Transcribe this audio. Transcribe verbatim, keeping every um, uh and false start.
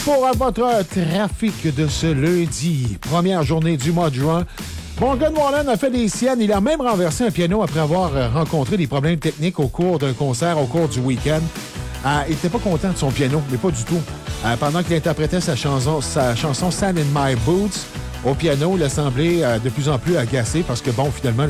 Pour votre trafic de ce lundi, première journée du mois de juin, Morgan Wallen a fait des siennes. Il a même renversé un piano après avoir rencontré des problèmes techniques au cours d'un concert au cours du week-end. Euh, il n'était pas content de son piano, mais pas du tout. Euh, pendant qu'il interprétait sa chanson, sa chanson « Sand in My Boots », au piano, il a semblé euh, de plus en plus agacé parce que, bon, finalement,